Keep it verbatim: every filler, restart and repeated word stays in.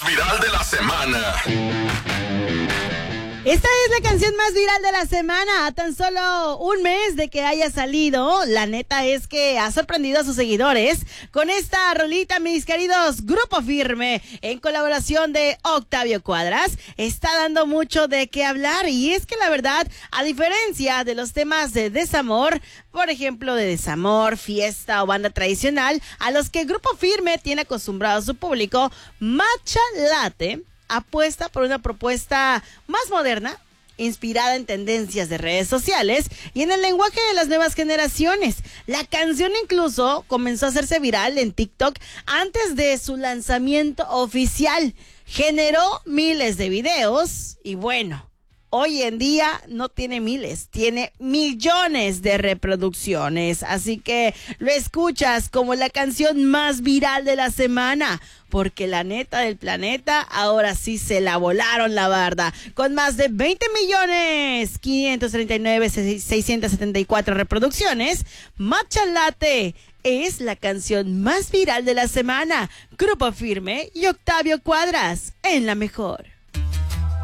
Viral de la semana. Esta es la canción más viral de la semana, a tan solo un mes de que haya salido. La neta es que ha sorprendido a sus seguidores con esta rolita, mis queridos. Grupo Firme, en colaboración de Octavio Cuadras, está dando mucho de qué hablar. Y es que la verdad, a diferencia de los temas de desamor, por ejemplo, de desamor, fiesta o banda tradicional, a los que Grupo Firme tiene acostumbrado a su público, Matcha Latte apuesta por una propuesta más moderna, inspirada en tendencias de redes sociales y en el lenguaje de las nuevas generaciones. La canción incluso comenzó a hacerse viral en TikTok antes de su lanzamiento oficial. Generó miles de videos y bueno, hoy en día no tiene miles, tiene millones de reproducciones. Así que lo escuchas como la canción más viral de la semana. Porque la neta del planeta ahora sí se la volaron la barda. Con más de veinte millones quinientos treinta y nueve mil seiscientos setenta y cuatro reproducciones, Matcha Latte es la canción más viral de la semana. Grupo Firme y Octavio Cuadras en La Mejor.